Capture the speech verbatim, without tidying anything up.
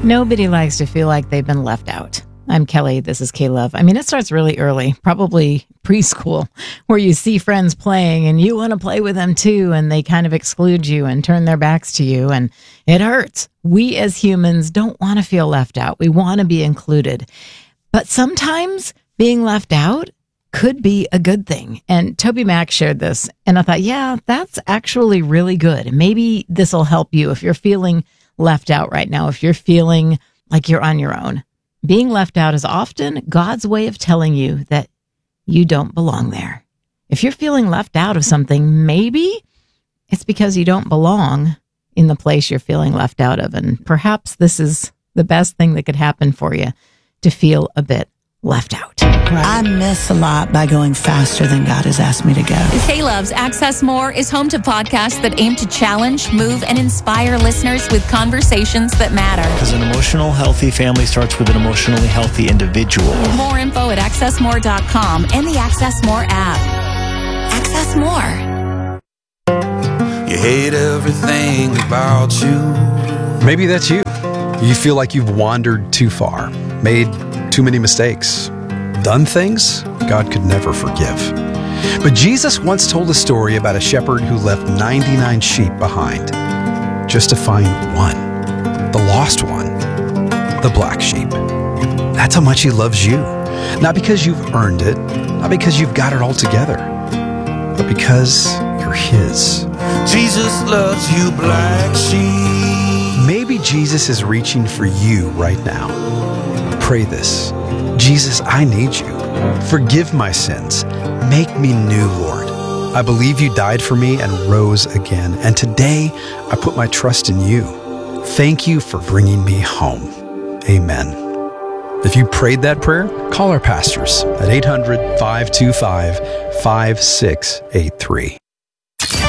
Nobody likes to feel like they've been left out. I'm Kelly. This is K-Love. I mean, it starts really early, probably preschool, where you see friends playing and you want to play with them too, and they kind of exclude you and turn their backs to you, and it hurts. We as humans don't want to feel left out. We want to be included. But sometimes being left out could be a good thing. And Toby Mac shared this, and I thought, yeah, that's actually really good. Maybe this will help you if you're feeling left out right now, if you're feeling like you're on your own. Being left out is often God's way of telling you that you don't belong there. If you're feeling left out of something, maybe it's because you don't belong in the place you're feeling left out of. And perhaps this is the best thing that could happen for you, to feel a bit left out. I miss a lot by going faster than God has asked me to go. K-Love's Access More is home to podcasts that aim to challenge, move, and inspire listeners with conversations that matter. Because an emotional, healthy family starts with an emotionally healthy individual. More info at access more dot com and the Access More app. Access More. You hate everything about you. Maybe that's you. You feel like you've wandered too far, made too many mistakes, done things God could never forgive. But Jesus once told a story about a shepherd who left ninety-nine sheep behind just to find one, the lost one, the black sheep. That's how much he loves you. Not because you've earned it, not because you've got it all together, but because you're his. Jesus loves you, black sheep. Maybe Jesus is reaching for you right now. Pray this. Jesus, I need you. Forgive my sins. Make me new, Lord. I believe you died for me and rose again. And today I put my trust in you. Thank you for bringing me home. Amen. If you prayed that prayer, call our pastors at eight hundred, five two five, five six eight three.